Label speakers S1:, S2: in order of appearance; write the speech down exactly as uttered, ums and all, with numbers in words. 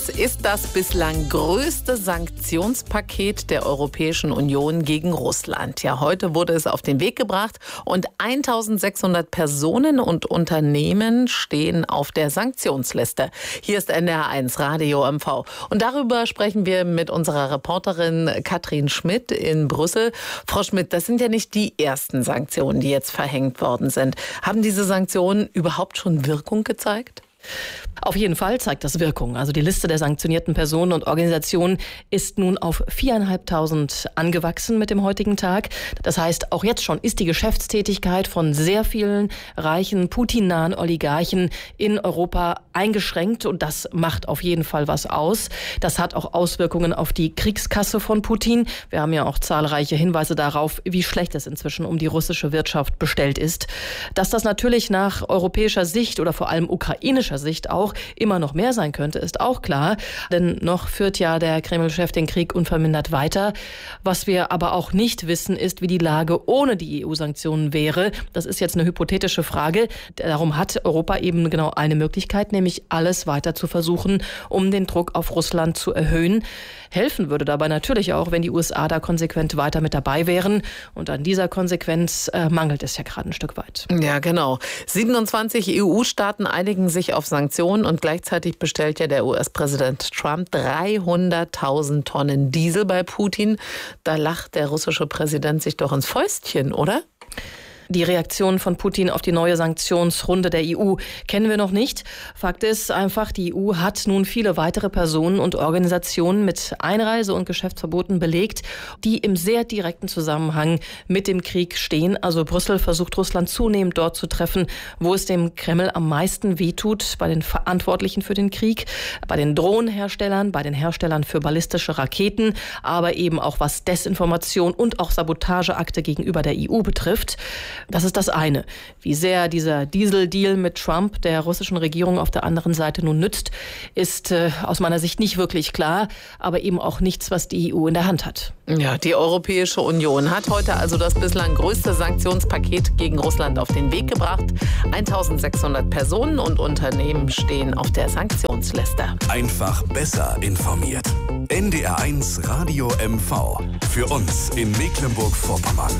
S1: Es ist das bislang größte Sanktionspaket der Europäischen Union gegen Russland. Ja, heute wurde es auf den Weg gebracht und eintausendsechshundert Personen und Unternehmen stehen auf der Sanktionsliste. Hier ist N D R eins Radio M V. Und darüber sprechen wir mit unserer Reporterin Katrin Schmidt in Brüssel. Frau Schmidt, das sind ja nicht die ersten Sanktionen, die jetzt verhängt worden sind. Haben diese Sanktionen überhaupt schon Wirkung gezeigt?
S2: Auf jeden Fall zeigt das Wirkung. Also die Liste der sanktionierten Personen und Organisationen ist nun auf viertausendfünfhundert angewachsen mit dem heutigen Tag. Das heißt, auch jetzt schon ist die Geschäftstätigkeit von sehr vielen reichen, Putin-nahen Oligarchen in Europa eingeschränkt. Und das macht auf jeden Fall was aus. Das hat auch Auswirkungen auf die Kriegskasse von Putin. Wir haben ja auch zahlreiche Hinweise darauf, wie schlecht es inzwischen um die russische Wirtschaft bestellt ist. Dass das natürlich nach europäischer Sicht oder vor allem ukrainischer Sicht auch immer noch mehr sein könnte, ist auch klar. Denn noch führt ja der Kreml-Chef den Krieg unvermindert weiter. Was wir aber auch nicht wissen, ist, wie die Lage ohne die E U-Sanktionen wäre. Das ist jetzt eine hypothetische Frage. Darum hat Europa eben genau eine Möglichkeit, nämlich alles weiter zu versuchen, um den Druck auf Russland zu erhöhen. Helfen würde dabei natürlich auch, wenn die U S A da konsequent weiter mit dabei wären. Und an dieser Konsequenz äh, mangelt es ja gerade ein Stück weit.
S1: Ja, genau. siebenundzwanzig E U-Staaten einigen sich auf Sanktionen und gleichzeitig bestellt ja der U S-Präsident Trump dreihunderttausend Tonnen Diesel bei Putin. Da lacht der russische Präsident sich doch ins Fäustchen, oder?
S2: Die Reaktion von Putin auf die neue Sanktionsrunde der E U kennen wir noch nicht. Fakt ist einfach, die E U hat nun viele weitere Personen und Organisationen mit Einreise- und Geschäftsverboten belegt, die im sehr direkten Zusammenhang mit dem Krieg stehen. Also Brüssel versucht Russland zunehmend dort zu treffen, wo es dem Kreml am meisten wehtut, bei den Verantwortlichen für den Krieg, bei den Drohnenherstellern, bei den Herstellern für ballistische Raketen, aber eben auch was Desinformation und auch Sabotageakte gegenüber der E U betrifft. Das ist das eine. Wie sehr dieser Diesel-Deal mit Trump der russischen Regierung auf der anderen Seite nun nützt, ist äh, aus meiner Sicht nicht wirklich klar, aber eben auch nichts, was die E U in der Hand hat.
S1: Ja, die Europäische Union hat heute also das bislang größte Sanktionspaket gegen Russland auf den Weg gebracht. eintausendsechshundert Personen und Unternehmen stehen auf der Sanktionsliste.
S3: Einfach besser informiert. N D R eins Radio M V. Für uns in Mecklenburg-Vorpommern.